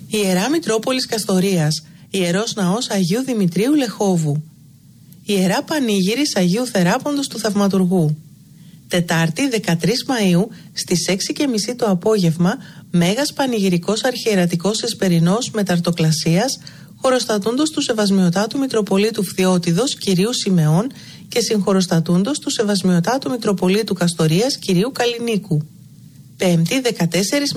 Ιερά Μητρόπολης Καστορίας, Ιερός Ναός Αγίου Δημητρίου Λεχόβου. Ιερά Πανήγυρης Αγίου Θεράποντος του Θαυματουργού. Τετάρτη 13 Μαΐου στις 6:30 το απόγευμα, Μέγας Πανηγυρικός Αρχιερατικός Εσπερινός Μεταρτοκλασίας, χοροστατούντος του Σεβασμιωτάτου Μητροπολίτου Φθιώτιδος Κυρίου Σιμεών και συγχοροστατούντος του Σεβασμιωτάτου Μητροπολίτου Καστορίας Κυρίου Καλλινίκου. Πέμπτη 14